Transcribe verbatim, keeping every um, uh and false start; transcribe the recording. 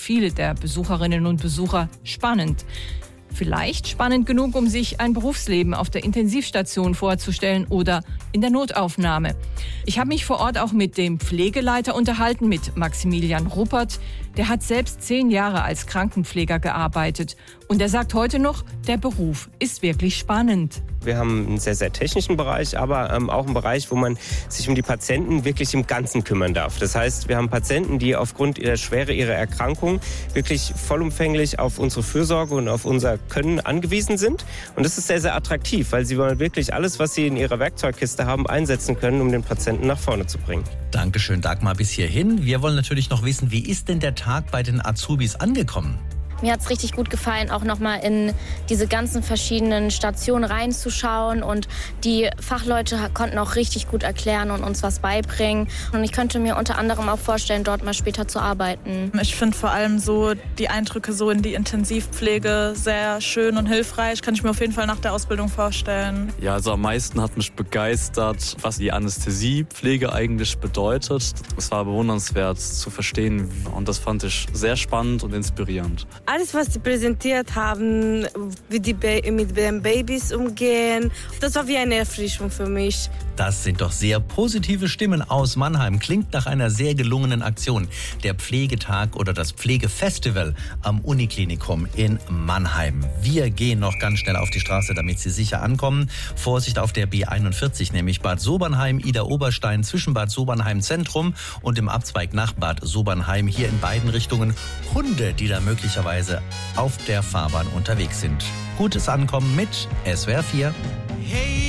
viele der Besucherinnen und Besucher spannend. Vielleicht spannend genug, um sich ein Berufsleben auf der Intensivstation vorzustellen oder in der Notaufnahme. Ich habe mich vor Ort auch mit dem Pflegeleiter unterhalten, mit Maximilian Ruppert. Der hat selbst zehn Jahre als Krankenpfleger gearbeitet. Und er sagt heute noch, der Beruf ist wirklich spannend. Wir haben einen sehr, sehr technischen Bereich, aber ähm, auch einen Bereich, wo man sich um die Patienten wirklich im Ganzen kümmern darf. Das heißt, wir haben Patienten, die aufgrund der Schwere ihrer Erkrankung wirklich vollumfänglich auf unsere Fürsorge und auf unser Können angewiesen sind. Und das ist sehr, sehr attraktiv, weil sie wollen wirklich alles, was sie in ihrer Werkzeugkiste haben, einsetzen können, um den Patienten nach vorne zu bringen. Dankeschön, Dagmar, bis hierhin. Wir wollen natürlich noch wissen, wie ist denn der Tag bei den Azubis angekommen? Mir hat es richtig gut gefallen, auch nochmal in diese ganzen verschiedenen Stationen reinzuschauen. Und die Fachleute konnten auch richtig gut erklären und uns was beibringen. Und ich könnte mir unter anderem auch vorstellen, dort mal später zu arbeiten. Ich finde vor allem so die Eindrücke so in die Intensivpflege sehr schön und hilfreich. Kann ich mir auf jeden Fall nach der Ausbildung vorstellen. Ja, also am meisten hat mich begeistert, was die Anästhesiepflege eigentlich bedeutet. Es war bewundernswert zu verstehen und das fand ich sehr spannend und inspirierend. Alles, was sie präsentiert haben, wie die ba- mit den Babys umgehen, das war wie eine Erfrischung für mich. Das sind doch sehr positive Stimmen aus Mannheim. Klingt nach einer sehr gelungenen Aktion. Der Pflegetag oder das Pflegefestival am Uniklinikum in Mannheim. Wir gehen noch ganz schnell auf die Straße, damit Sie sicher ankommen. Vorsicht auf der B einundvierzig, nämlich Bad Sobernheim, Idar-Oberstein zwischen Bad Sobernheim Zentrum und im Abzweig nach Bad Sobernheim. Hier in beiden Richtungen Hunde, die da möglicherweise auf der Fahrbahn unterwegs sind. Gutes Ankommen mit S W R vier.